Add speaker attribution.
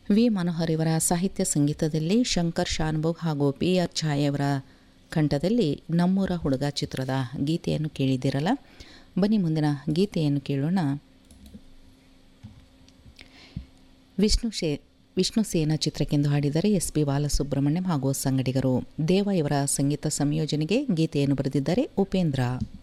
Speaker 1: V Manohar ಇವರ ಸಾಹಿತ್ಯ ಸಂಗೀತದಲ್ಲಿ ಶಂಕರ್ ಶಾನ್ಭೋಗ್ ಹಾಗೂ ಪಿ ಆರ್ ಛಾಯೆಯವರ ಕಂಠದಲ್ಲಿ ನಮ್ಮೂರ ಹುಡುಗ ಚಿತ್ರದ ಗೀತೆಯನ್ನು ಕೇಳಿದಿರಲ್ಲ. ಬನ್ನಿ ಮುಂದಿನ ಗೀತೆಯನ್ನು ಕೇಳೋಣ. ವಿಷ್ಣು ಸೇನಾ ಚಿತ್ರಕ್ಕೆಂದು ಹಾಡಿದರೆ ಎಸ್ ಪಿ ಬಾಲಸುಬ್ರಹ್ಮಣ್ಯಂ ಹಾಗೂ ಸಂಗಡಿಗರು. ದೇವ ಇವರ ಸಂಗೀತ ಸಂಯೋಜನೆಗೆ ಗೀತೆಯನ್ನು ಬರೆದಿದ್ದಾರೆ ಉಪೇಂದ್ರ.